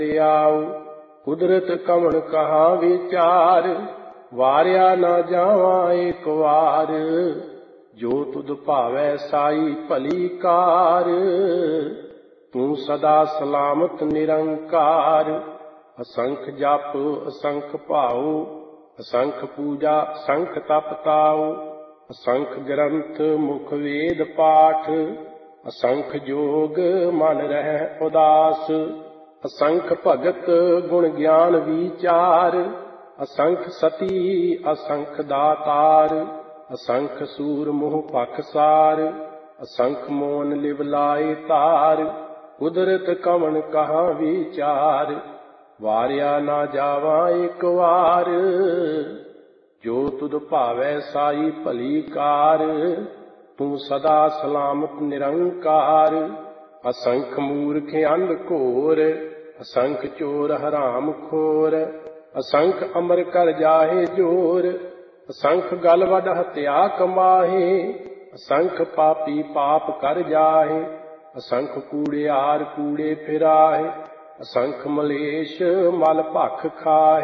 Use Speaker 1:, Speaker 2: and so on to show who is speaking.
Speaker 1: ਆਉ। ਕੁਦਰਤ ਕਵਣ ਕਹਾ ਵਿਚਾਰ, ਵਾਰਿਆ ਨਾ ਜਾਵਾਂ ਏਕ ਵਾਰ। ਜੋ ਤੁਧ ਭਾਵੈ ਸਾਈ ਭਲੀ ਕਾਰ, ਤੂੰ ਸਦਾ ਸਲਾਮਤ ਨਿਰੰਕਾਰ। ਅਸੰਖ ਜਪ ਅਸੰਖ ਭਾਉ, ਅਸੰਖ ਪੂਜਾ ਅਸੰਖ ਤਪ ਤਾਉ। ਅਸੰਖ ਗ੍ਰੰਥ ਮੁਖ ਵੇਦ ਪਾਠ, ਅਸੰਖ ਜੋਗ ਮਨ ਰਹਿ ਉਦਾਸ। ਅਸੰਖ ਭਗਤ ਗੁਣ ਗਿਆਨ ਵਿਚਾਰ, ਅਸੰਖ ਸਤੀ ਅਸੰਖ ਦਾਤਾਰ। ਅਸੰਖ ਸੂਰ ਮੋਹ ਪਖਸਾਰ, ਅਸੰਖ ਮੋਨ ਲਿਵ ਲਾਏ ਤਾਰ। ਕੁਦਰਤ ਕਵਣ ਕਹਾ ਵਿਚਾਰ, ਵਾਰਿਆ ਨਾ ਜਾਵਾਂ ਏਕ ਵਾਰ। ਜੋ ਤੁਧ ਭਾਵੈ ਸਾਈ ਭਲੀ ਕਾਰ, ਤੂੰ ਸਦਾ ਸਲਾਮਤ ਨਿਰੰਕਾਰ। ਅਸੰਖ ਮੂਰਖ ਅੰਧ ਘੋਰ, ਅਸੰਖ ਚੋਰ ਹਰਾਮ ਖੋਰ। ਅਸੰਖ ਅਮਰ ਕਰ ਜਾਹੇ ਜੋਰ, ਅਸੰਖ ਗਲ ਵੱਡ ਹਤਿਆ ਕਮਾਹੇ। ਅਸੰਖ ਪਾਪੀ ਪਾਪ ਕਰ ਜਾਹੇ, ਅਸੰਖ ਕੂੜਿਆਰ ਕੂੜੇ ਫਿਰਾਹੇ। ਅਸੰਖ ਮਲੇਸ਼ ਮਲ ਭਖ ਖਾਹੇ।